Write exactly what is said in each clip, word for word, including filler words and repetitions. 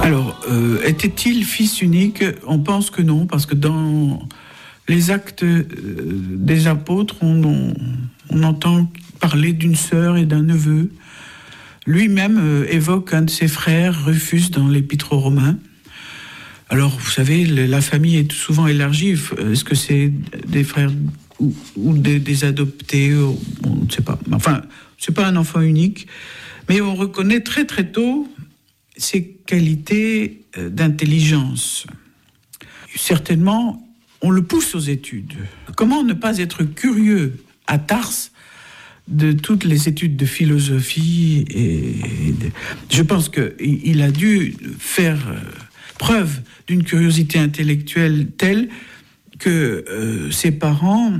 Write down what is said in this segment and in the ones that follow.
Alors, euh, était-il fils unique ? On pense que non, parce que dans les actes euh, des apôtres, on, on, on entend parler d'une sœur et d'un neveu. Lui-même euh, évoque un de ses frères, Rufus, dans l'Épître aux Romains. Alors, vous savez, la famille est souvent élargie. Est-ce que c'est des frères ou, ou des, des adoptés ? On ne sait pas. Enfin, c'est pas un enfant unique. Mais on reconnaît très très tôt ses qualités d'intelligence. Certainement, on le pousse aux études. Comment ne pas être curieux à Tarse de toutes les études de philosophie et de... Je pense qu'il a dû faire preuve d'une curiosité intellectuelle telle que euh, ses parents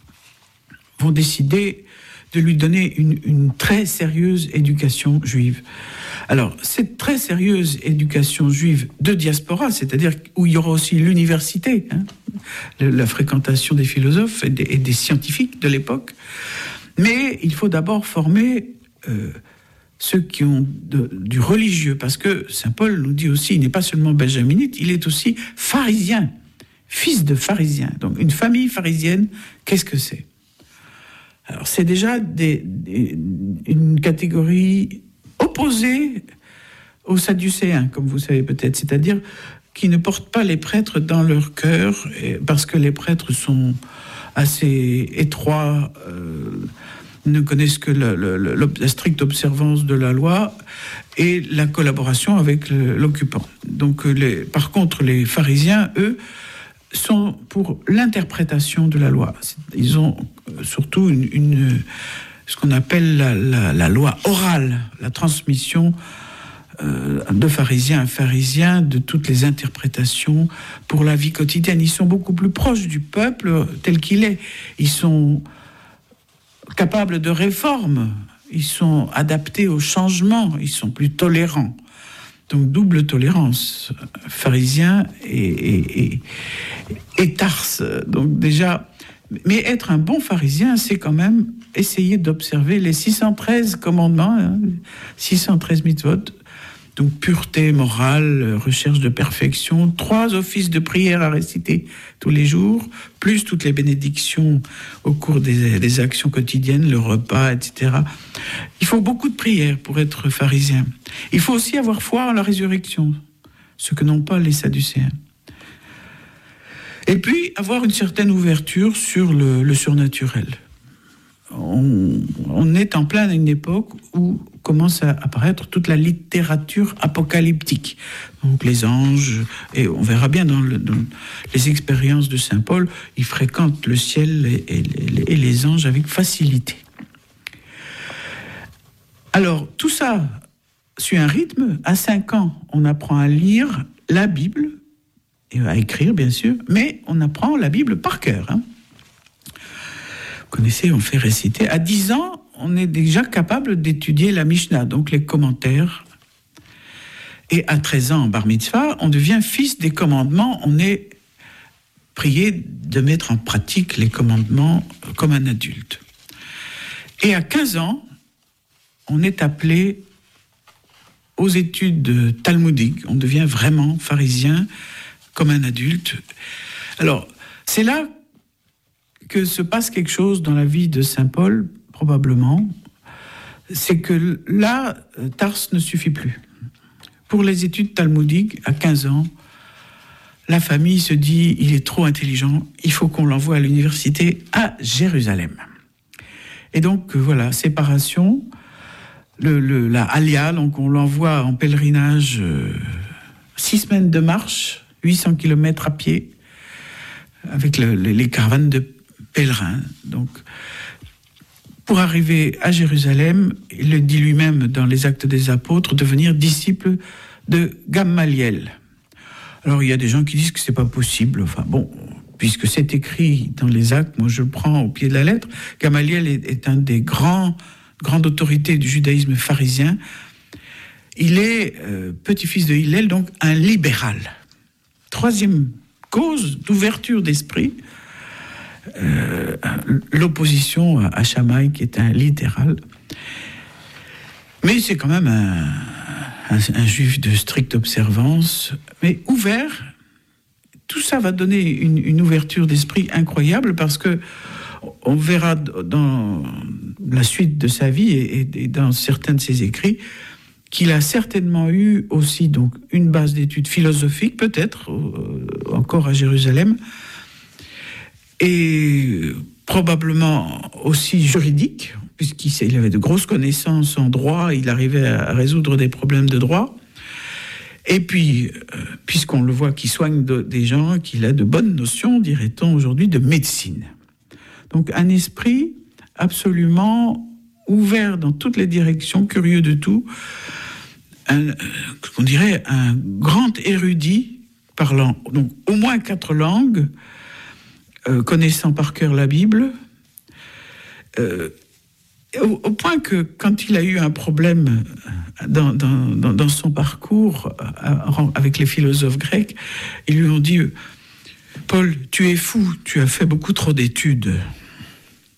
vont décider de lui donner une, une très sérieuse éducation juive. Alors, cette très sérieuse éducation juive de diaspora, c'est-à-dire où il y aura aussi l'université, hein, la fréquentation des philosophes et des, et des scientifiques de l'époque, mais il faut d'abord former euh, ceux qui ont de, du religieux, parce que saint Paul nous dit aussi, il n'est pas seulement benjaminite, il est aussi pharisien, fils de pharisien. Donc, une famille pharisienne, qu'est-ce que c'est ? Alors, c'est déjà des, des, une catégorie opposée aux sadducéens, comme vous savez peut-être, c'est-à-dire qui ne portent pas les prêtres dans leur cœur, parce que les prêtres sont assez étroits, euh, ne connaissent que la, la, la, la stricte observance de la loi et la collaboration avec le, l'occupant. Donc, les, par contre, les pharisiens, eux, sont pour l'interprétation de la loi. Ils ont surtout une, une, ce qu'on appelle la, la, la loi orale, la transmission euh, de pharisien à pharisien de toutes les interprétations pour la vie quotidienne. Ils sont beaucoup plus proches du peuple tel qu'il est. Ils sont capables de réformes. Ils sont adaptés au changement. Ils sont plus tolérants. Donc, double tolérance, pharisien et, et, et, et Tarse. Donc, déjà, mais être un bon pharisien, c'est quand même essayer d'observer les six cent treize commandements, hein, six cent treize mitzvot, donc pureté morale, recherche de perfection, trois offices de prière à réciter tous les jours, plus toutes les bénédictions au cours des, des actions quotidiennes, le repas, et cetera. Il faut beaucoup de prières pour être pharisien. Il faut aussi avoir foi en la résurrection, ce que n'ont pas les sadducéens. Et puis, avoir une certaine ouverture sur le, le surnaturel. On, on est en plein une époque où commence à apparaître toute la littérature apocalyptique. Donc les anges, et on verra bien dans, le, dans les expériences de saint Paul, il fréquente le ciel et, et, et, et les anges avec facilité. Alors, tout ça suit un rythme. À cinq ans, on apprend à lire la Bible, et à écrire, bien sûr, mais on apprend la Bible par cœur. Hein. Vous connaissez, on fait réciter. À dix ans, on est déjà capable d'étudier la Mishnah, donc les commentaires. Et à treize ans, en bar mitzvah, on devient fils des commandements. On est prié de mettre en pratique les commandements comme un adulte. Et à quinze ans, on est appelé aux études talmudiques. On devient vraiment pharisien comme un adulte. Alors, c'est là que se passe quelque chose dans la vie de saint Paul, probablement. C'est que là, Tarse ne suffit plus. Pour les études talmudiques, à quinze ans, la famille se dit, il est trop intelligent, il faut qu'on l'envoie à l'université à Jérusalem. Et donc, voilà, séparation, le, le, la Alia, donc on l'envoie en pèlerinage, euh, six semaines de marche, huit cents kilomètres à pied, avec le, les, les caravanes de pèlerins. Donc, pour arriver à Jérusalem, il le dit lui-même dans les Actes des Apôtres, devenir disciple de Gamaliel. Alors, il y a des gens qui disent que c'est pas possible. Enfin, bon, puisque c'est écrit dans les Actes, moi je le prends au pied de la lettre. Gamaliel est, est un des grands, grandes autorités du judaïsme pharisien. Il est euh, petit-fils de Hillel, donc un libéral. Troisième cause d'ouverture d'esprit, euh, l'opposition à, à Shammai, qui est un littéral. Mais c'est quand même un, un, un juif de stricte observance, mais ouvert. Tout ça va donner une, une ouverture d'esprit incroyable parce que on verra dans la suite de sa vie et, et dans certains de ses écrits qu'il a certainement eu aussi donc une base d'études philosophiques, peut-être euh, encore à Jérusalem, et probablement aussi juridique, puisqu'il avait de grosses connaissances en droit, il arrivait à résoudre des problèmes de droit. Et puis, euh, puisqu'on le voit qu'il soigne de, des gens, qu'il a de bonnes notions, dirait-on aujourd'hui, de médecine. Donc un esprit absolument ouvert dans toutes les directions, curieux de tout, un, euh, on dirait un grand érudit, parlant donc au moins quatre langues, euh, connaissant par cœur la Bible, euh, Au, au point que quand il a eu un problème dans, dans, dans, dans son parcours avec les philosophes grecs, ils lui ont dit « Paul, tu es fou, tu as fait beaucoup trop d'études.